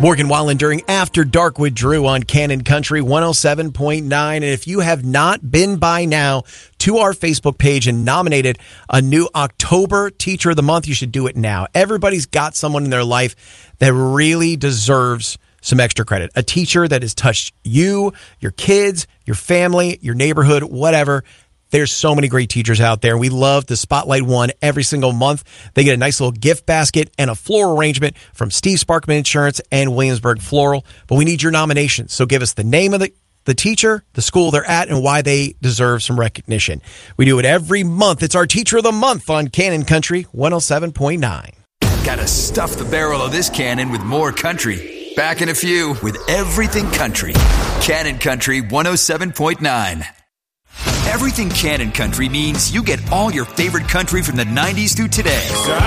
Morgan Wallen during After Dark with Drew on Cannon Country 107.9. And if you have not been by now to our Facebook page and nominated a new October Teacher of the Month, you should do it now. Everybody's got someone in their life that really deserves some extra credit. A teacher that has touched you, your kids, your family, your neighborhood, whatever. There's so many great teachers out there. We love to spotlight one every single month. They get a nice little gift basket and a floral arrangement from Steve Sparkman Insurance and Williamsburg Floral. But we need your nominations. So give us the name of the teacher, the school they're at, and why they deserve some recognition. We do it every month. It's our Teacher of the Month on Cannon Country 107.9. Gotta stuff the barrel of this cannon with more country. Back in a few with Everything Country. Cannon Country 107.9. Everything Cannon Country means you get all your favorite country from the 90s through today.